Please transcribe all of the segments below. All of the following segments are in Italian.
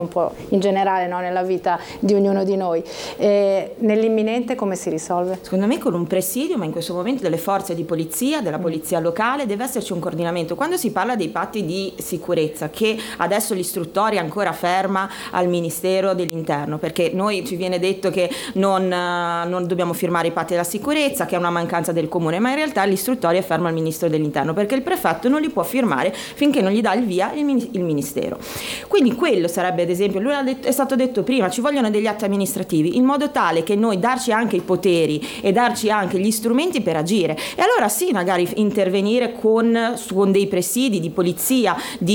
un po' in generale, no, nella vita di ognuno di noi. Nell'imminente come si risolve? Secondo me con un presidio, ma in questo momento delle forze di polizia, della polizia locale, deve esserci un coordinamento. Quando si parla dei patti di sicurezza, che adesso l'istruttoria è ancora ferma al Ministero dell'Interno, perché noi ci viene detto che non dobbiamo firmare i patti della sicurezza, che è una mancanza del comune, ma in realtà l'istruttoria è ferma al Ministro dell'Interno, perché il prefetto non li può firmare finché non gli dà il via il Ministero. Quindi quello sarebbe, ad esempio, è stato detto prima, ci vogliono degli atti amministrativi in modo tale che noi darci anche i poteri e darci anche gli strumenti per agire, e allora sì, magari intervenire con dei presidi di polizia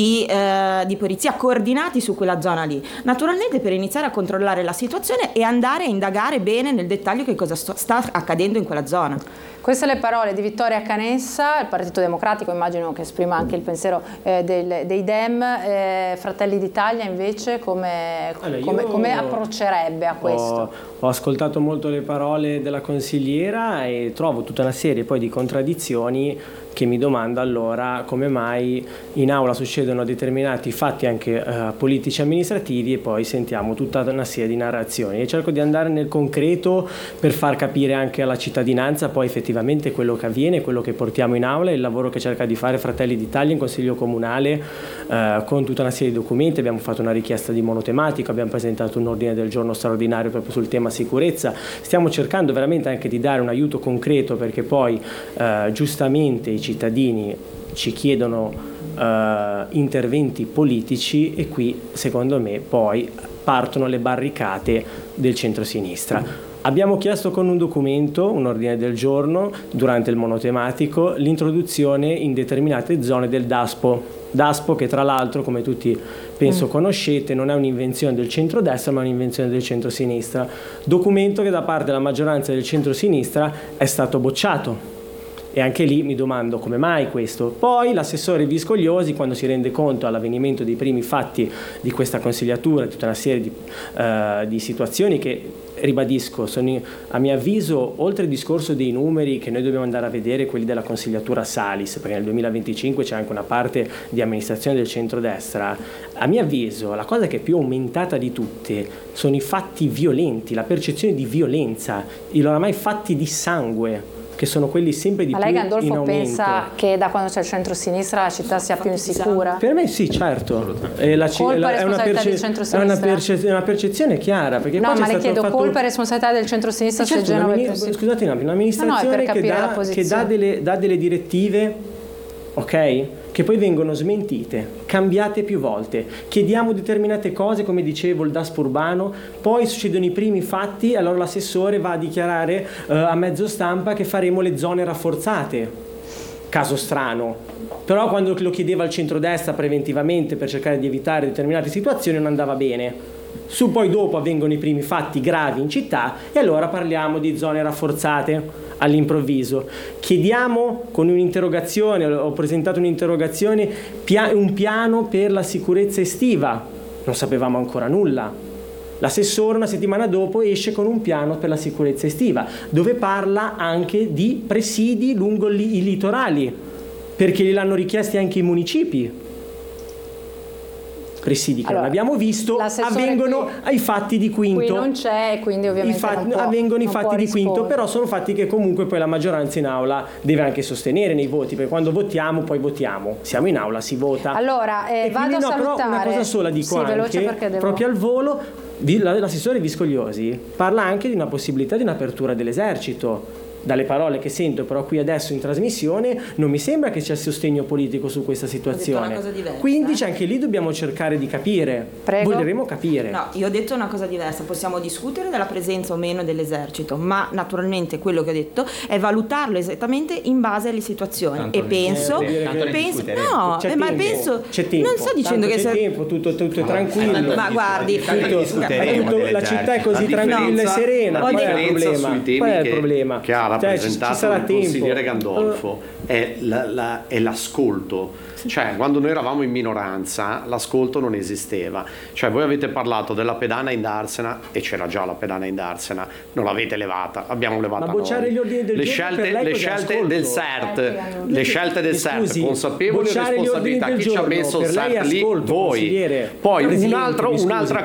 coordinati su quella zona lì, naturalmente per iniziare a controllare la situazione e andare a indagare bene nel dettaglio che cosa sta accadendo in quella zona. Queste le parole di Vittoria Canessa. Il Partito Democratico immagino che esprima anche il pensiero dei Dem. Fratelli d'Italia invece come approccerebbe a questo? Ho ascoltato molto le parole della consigliera e trovo tutta una serie poi di contraddizioni che mi domando allora come mai in aula succedono determinati fatti anche politici amministrativi e poi sentiamo tutta una serie di narrazioni, e cerco di andare nel concreto per far capire anche alla cittadinanza poi effettivamente quello che avviene, quello che portiamo in aula e il lavoro che cerca di fare Fratelli d'Italia in Consiglio Comunale con tutta una serie di documenti. Abbiamo fatto una richiesta di monotematico, abbiamo presentato un ordine del giorno straordinario proprio sul tema sicurezza, stiamo cercando veramente anche di dare un aiuto concreto, perché poi giustamente i cittadini ci chiedono interventi politici e qui secondo me poi partono le barricate del centrosinistra. Abbiamo chiesto con un documento, un ordine del giorno, durante il monotematico, l'introduzione in determinate zone del DASPO che tra l'altro, come tutti penso conoscete, non è un'invenzione del centrodestra ma un'invenzione del centrosinistra, documento che da parte della maggioranza del centrosinistra è stato bocciato. E anche lì mi domando come mai questo. Poi l'assessore Viscogliosi, quando si rende conto all'avvenimento dei primi fatti di questa consigliatura, tutta una serie di situazioni che, ribadisco, sono a mio avviso, oltre il discorso dei numeri che noi dobbiamo andare a vedere, quelli della consigliatura Salis, perché nel 2025 c'è anche una parte di amministrazione del centrodestra, a mio avviso la cosa che è più aumentata di tutte sono i fatti violenti, la percezione di violenza, i oramai fatti di sangue, che sono quelli sempre di più in aumento. Ma lei, Gandolfo, pensa che da quando c'è il centro-sinistra la città sia più insicura? Per me sì, certo. È una percezione chiara. Perché no, ma le chiedo, colpa e responsabilità del centro-sinistra se Genova è più insicura? Scusate un attimo, un'amministrazione che dà delle direttive, ok? Che poi vengono smentite, cambiate più volte. Chiediamo determinate cose, come dicevo, il DASPO urbano, poi succedono i primi fatti e allora l'assessore va a dichiarare a mezzo stampa che faremo le zone rafforzate. Caso strano. Però quando lo chiedeva il centrodestra preventivamente per cercare di evitare determinate situazioni non andava bene. Poi dopo avvengono i primi fatti gravi in città e allora parliamo di zone rafforzate all'improvviso. Chiediamo con un'interrogazione, ho presentato un'interrogazione, un piano per la sicurezza estiva, non sapevamo ancora nulla. L'assessore una settimana dopo esce con un piano per la sicurezza estiva, dove parla anche di presidi lungo i litorali, perché li hanno richiesti anche i municipi. Presidi che non abbiamo visto, avvengono ai fatti di Quinto. Qui non c'è, quindi ovviamente avvengono i fatti di Quinto, però sono fatti che comunque poi la maggioranza in aula deve anche sostenere nei voti, perché quando votiamo poi votiamo, siamo in aula, si vota. Allora, vado a salutare. Però una cosa sola dico anche, proprio al volo, l'assessore Viscogliosi parla anche di una possibilità di un'apertura dell'esercito. Dalle parole che sento però qui adesso in trasmissione non mi sembra che c'è sostegno politico su questa situazione. Una cosa diversa, quindi anche lì dobbiamo cercare di capire. Prego. Voleremo capire. No, io ho detto una cosa diversa, possiamo discutere della presenza o meno dell'esercito, ma naturalmente quello che ho detto è valutarlo esattamente in base alle situazioni. Tanto penso no, c'è ma tempo, penso c'è tempo, non sto dicendo che c'è tempo, tutto è tranquillo. Ma guardi, la città è così tranquilla e serena. Qual è il problema? Che ha rappresentato dal consigliere Gandolfo è l'ascolto. Cioè, quando noi eravamo in minoranza l'ascolto non esisteva. Cioè, voi avete parlato della pedana in Darsena e c'era già la pedana in Darsena, non l'avete levata, l'abbiamo levata noi. Gli ordini del le scelte del CERT, consapevoli responsabilità, chi ci ha messo il CERT lì? Voi. Poi un'altra